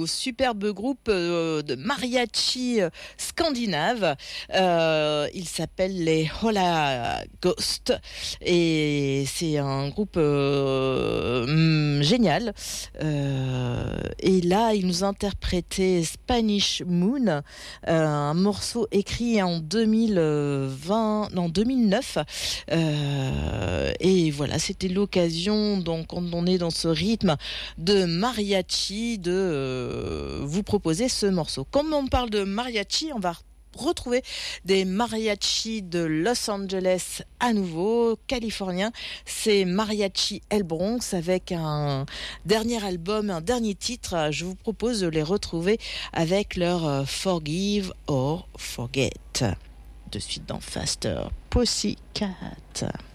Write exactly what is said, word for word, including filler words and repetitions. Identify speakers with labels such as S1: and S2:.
S1: superbe groupe euh, de mariachi euh, scandinave. Euh, il s'appelle les Hola Ghost et c'est un groupe euh, hum, génial. Euh, et là, il nous interprétait Spanish Moon, euh, un morceau écrit en deux mille vingt, non deux mille neuf. Euh, et voilà, c'était l'occasion, donc quand on est dans ce rythme de mariachi, de euh, vous proposer ce morceau. Comme on parle de mariachi, on va retrouver des mariachis de Los Angeles à nouveau, californien. C'est Mariachi El Bronx avec un dernier album, un dernier titre. Je vous propose de les retrouver avec leur Forgive or Forget. De suite dans Faster Pussycat.